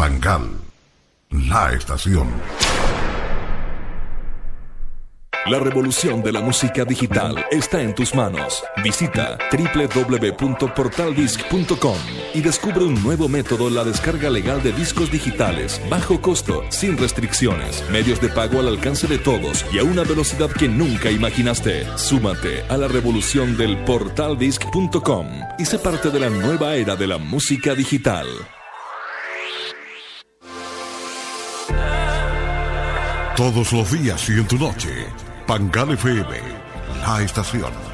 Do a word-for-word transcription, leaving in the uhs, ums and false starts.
Pangal, la estación. La revolución de la música digital está en tus manos. Visita doble u doble u doble u punto portal disc punto com y descubre un nuevo método en la descarga legal de discos digitales, bajo costo, sin restricciones, medios de pago al alcance de todos y a una velocidad que nunca imaginaste. Súmate a la revolución del portal disc punto com y sé parte de la nueva era de la música digital. Todos los días y en tu noche, Pangal F M, la estación.